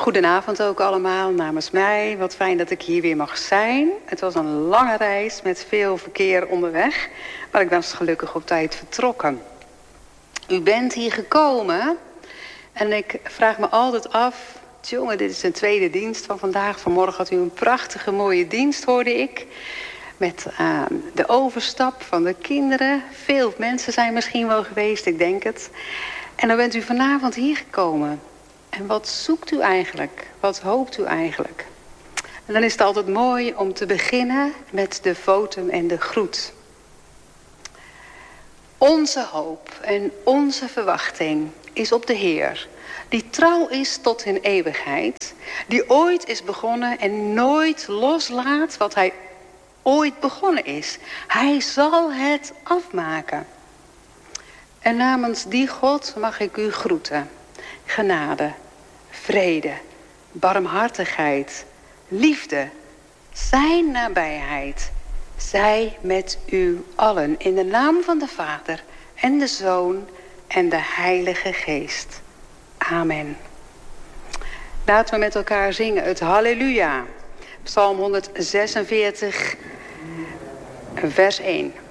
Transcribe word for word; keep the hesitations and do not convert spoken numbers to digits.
Goedenavond ook allemaal namens mij. Wat fijn dat ik hier weer mag zijn. Het was een lange reis met veel verkeer onderweg. Maar ik was gelukkig op tijd vertrokken. U bent hier gekomen. En ik vraag me altijd af. Jongen, dit is een tweede dienst van vandaag. Vanmorgen had u een prachtige mooie dienst, hoorde ik. Met uh, de overstap van de kinderen. Veel mensen zijn misschien wel geweest, ik denk het. En dan bent u vanavond hier gekomen. En wat zoekt u eigenlijk? Wat hoopt u eigenlijk? En dan is het altijd mooi om te beginnen met de votum en de groet. Onze hoop en onze verwachting is op de Heer, die trouw is tot in eeuwigheid, die ooit is begonnen en nooit loslaat wat hij ooit begonnen is. Hij zal het afmaken. En namens die God mag ik u groeten. Genade, vrede, barmhartigheid, liefde, zijn nabijheid, zij met u allen. In de naam van de Vader en de Zoon en de Heilige Geest. Amen. Laten we met elkaar zingen het Halleluja. Psalm honderdzesenveertig, vers één.